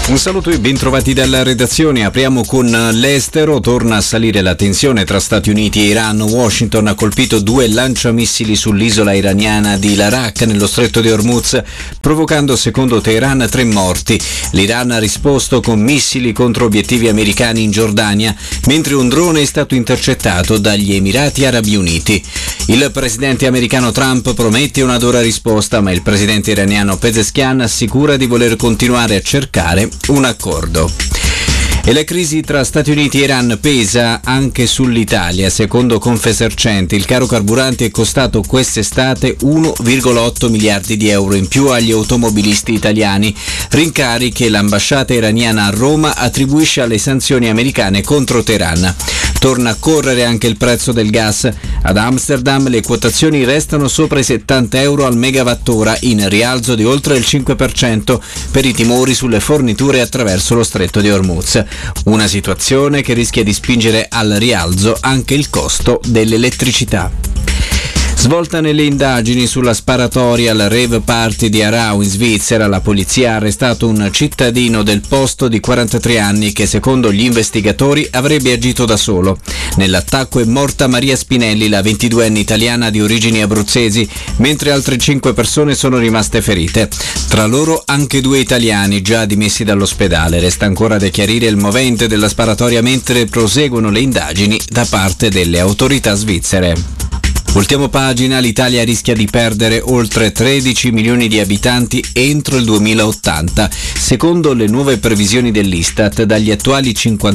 Un saluto e bentrovati dalla redazione. Apriamo con l'estero. Torna a salire la tensione tra Stati Uniti e Iran. Washington ha colpito 2 lanciamissili sull'isola iraniana di Larak nello stretto di Hormuz, provocando, secondo Teheran, 3 morti. L'Iran ha risposto con missili contro obiettivi americani in Giordania, mentre un drone è stato intercettato dagli Emirati Arabi Uniti. Il presidente americano Trump promette una dura risposta, ma il presidente iraniano Pezeshkian assicura di voler continuare a cercare un accordo. E la crisi tra Stati Uniti e Iran pesa anche sull'Italia. Secondo Confesercenti, il caro carburanti è costato quest'estate 1,8 miliardi di euro in più agli automobilisti italiani, rincari che l'ambasciata iraniana a Roma attribuisce alle sanzioni americane contro Teheran. Torna a correre anche il prezzo del gas. Ad Amsterdam le quotazioni restano sopra i 70 euro al megawattora, in rialzo di oltre il 5% per i timori sulle forniture attraverso lo stretto di Hormuz. Una situazione che rischia di spingere al rialzo anche il costo dell'elettricità. Svolta nelle indagini sulla sparatoria al rave party di Aarau in Svizzera, la polizia ha arrestato un cittadino del posto di 43 anni che, secondo gli investigatori, avrebbe agito da solo. Nell'attacco è morta Maria Spinelli, la 22enne italiana di origini abruzzesi, mentre altre 5 persone sono rimaste ferite. Tra loro anche 2 italiani già dimessi dall'ospedale. Resta ancora da chiarire il movente della sparatoria mentre proseguono le indagini da parte delle autorità svizzere. Ultima pagina, l'Italia rischia di perdere oltre 13 milioni di abitanti entro il 2080. Secondo le nuove previsioni dell'Istat, dagli attuali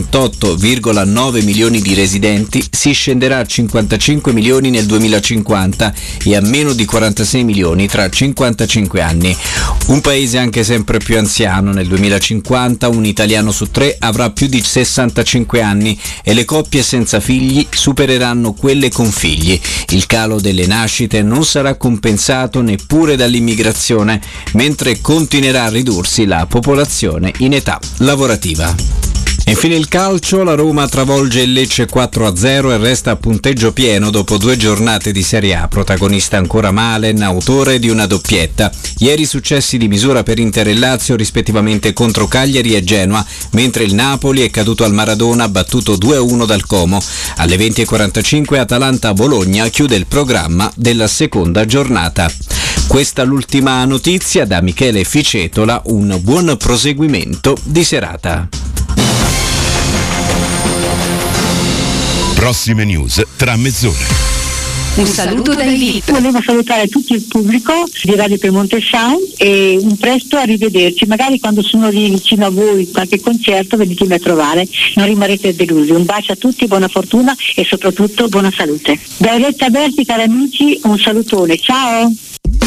58,9 milioni di residenti si scenderà a 55 milioni nel 2050 e a meno di 46 milioni tra 55 anni. Un paese anche sempre più anziano. Nel 2050 un italiano su 3 avrà più di 65 anni e le coppie senza figli supereranno quelle con figli. Il calo delle nascite non sarà compensato neppure dall'immigrazione, mentre continuerà a ridursi la popolazione in età lavorativa. E infine il calcio, la Roma travolge il Lecce 4-0 e resta a punteggio pieno dopo 2 giornate di Serie A. Protagonista ancora Malen, autore di una doppietta. Ieri successi di misura per Inter e Lazio rispettivamente contro Cagliari e Genoa, mentre il Napoli è caduto al Maradona battuto 2-1 dal Como. Alle 20:45 Atalanta-Bologna chiude il programma della seconda giornata. Questa l'ultima notizia da Michele Ficetola, un buon proseguimento di serata. Prossime news tra mezz'ora. Un saluto dai VIP. Volevo salutare tutto il pubblico di Radio Piemonte Sound e un presto arrivederci. Magari quando sono lì vicino a voi qualche concerto venitemi a trovare, non rimarrete delusi. Un bacio a tutti, buona fortuna e soprattutto buona salute. Da Eletta Berti, cari amici, un salutone, ciao!